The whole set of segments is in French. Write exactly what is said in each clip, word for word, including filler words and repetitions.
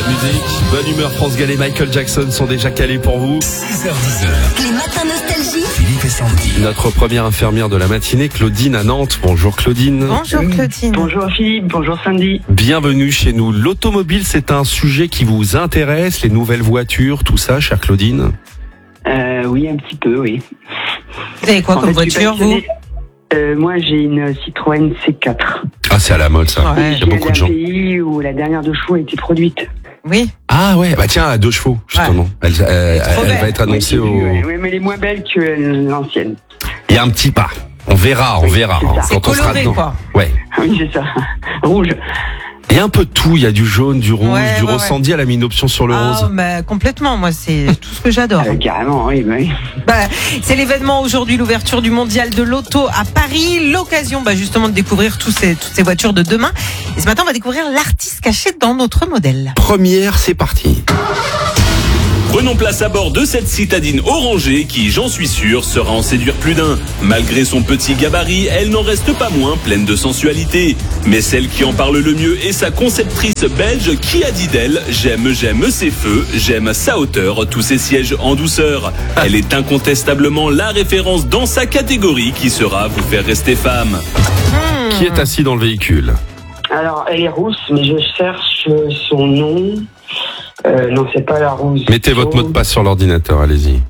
musique. Bonne humeur, France Gall et Michael Jackson sont déjà calés pour vous. six heures dix. Les matins nostalgie. Philippe et Sandy. Notre première infirmière de la matinée, Claudine à Nantes. Bonjour Claudine. Bonjour Claudine. Bonjour Philippe, bonjour Sandy. Bienvenue chez nous. L'automobile, c'est un sujet qui vous intéresse, les nouvelles voitures, tout ça, chère Claudine? Euh, oui, un petit peu, oui. Vous avez quoi En comme fait, je suis voiture, vous passionné. euh, Moi, j'ai une Citroën C quatre. Ah, c'est à la mode ça. Ouais. Il y a beaucoup de gens. J'ai un pays où la dernière de chevaux a été produite. Oui. Ah ouais, bah tiens, à deux chevaux, justement. Elle, elle- elle- trop elle belle. va être annoncée Oui, au... oui, oui, mais elle est moins belle que l'ancienne. Il y a un petit pas. On verra, on Oui, verra. c'est hein, ça. C'est quand on sera coloré, dedans. quoi. Ouais. Oui, c'est ça. Rouge. Il y a un peu de tout. Il y a du jaune, du rouge, Ouais, du ouais, rose. ouais. Sandy, elle a mis une option sur le Ah, rose. bah, complètement. Moi, c'est tout ce que j'adore. Euh, carrément, oui, bah oui. Bah, c'est l'événement aujourd'hui, l'ouverture du mondial de l'auto à Paris. L'occasion, bah, justement, de découvrir tous ces, toutes ces voitures de demain. Et ce matin, on va découvrir l'artiste caché dans notre modèle. Première, c'est parti. Prenons place à bord de cette citadine orangée qui, j'en suis sûr, sera en séduire plus d'un. Malgré son petit gabarit, elle n'en reste pas moins pleine de sensualité. Mais celle qui en parle le mieux est sa conceptrice belge qui a dit d'elle « J'aime, j'aime ses feux, j'aime sa hauteur, tous ses sièges en douceur ». Elle est incontestablement la référence dans sa catégorie qui sera vous faire rester femme. Qui est assis dans le véhicule? Alors, elle est rousse, mais je cherche son nom. Euh, non, c'est pas la rousse. Mettez votre mot de passe sur l'ordinateur, allez-y.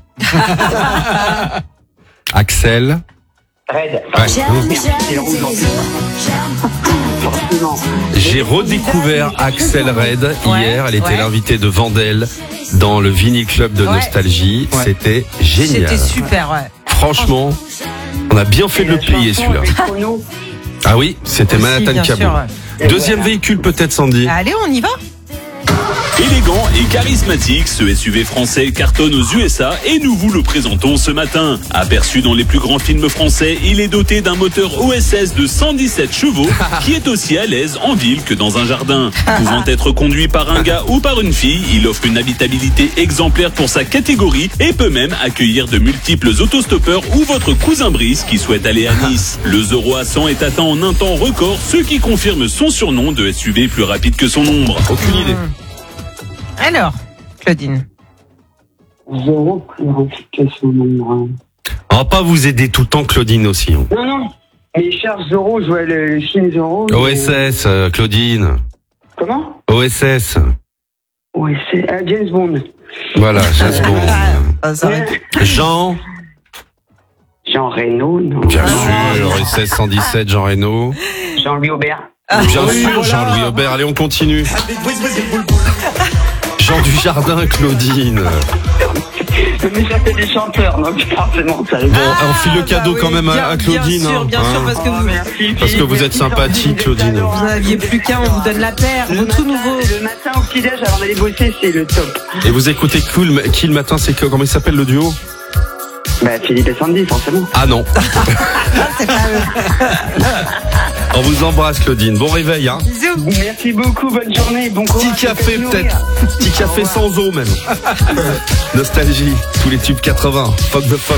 Axel. Red. Ouais. Merci, c'est le rouge en plus. Forcément. J'ai redécouvert Axel Red Ouais, hier. Elle était ouais. l'invitée de Vandel dans le Vinyl Club de Ouais. Nostalgie. C'était génial. C'était super, ouais. Franchement, on a bien fait de le plier celui-là. Chrono. Ah oui, c'était Aussi, Manhattan bien sûr, Cabo. ouais. Deuxième Voilà. véhicule peut-être, Sandy. Allez, on y va. Élégant et charismatique, ce S U V français cartonne aux U S A et nous vous le présentons ce matin. Aperçu dans les plus grands films français, il est doté d'un moteur O S S de cent dix-sept chevaux qui est aussi à l'aise en ville que dans un jardin. Pouvant être conduit par un gars ou par une fille, il offre une habitabilité exemplaire pour sa catégorie et peut même accueillir de multiples autostoppeurs ou votre cousin Brice qui souhaite aller à Nice. Le zéro à cent est atteint en un temps record, ce qui confirme son surnom de S U V plus rapide que son ombre. Aucune idée. Alors, Claudine. Zéro plus rapide que son nombre. On va pas vous aider tout le temps, Claudine aussi. hein. Non, non. Mais je cherche Zorro, je vois le, le film Zorro. O mais- S S, euh, Claudine. Comment? O S S. Oui, c'est ah, James Bond. Voilà, James Bond. Ah, ça aurait été- Jean. Jean Reno, non. Bien sûr, O S S cent dix-sept, Jean Reno. Jean-Louis Aubert. Bien sûr, Jean-Louis Aubert. Allez, on continue. Jean Dujardin, Claudine. Mais ça fait des chanteurs, donc forcément, ça Bon, on file le Ah, cadeau bah quand oui, même à, à bien- Claudine. Bien sûr, hein, bien sûr, hein. parce que vous, merci. Parce que vous êtes sympathique, Claudine. vous n'aviez plus qu'un, on vous donne la paire, Le vos tout matin, nouveau. le matin au petit-déj avant d'aller bosser, c'est le top. Et vous écoutez Cool, qui le matin, c'est que, comment il s'appelle le duo? Bah, Philippe et Sandy, forcément. Ah non. C'est pas eux. On vous embrasse, Claudine. Bon réveil, hein. Bisous. Merci beaucoup, bonne journée, bon courage. Petit café faites nourrir. peut-être. Petit café sans eau même. Nostalgie. Tous les tubes quatre-vingts. Fuck the fuck.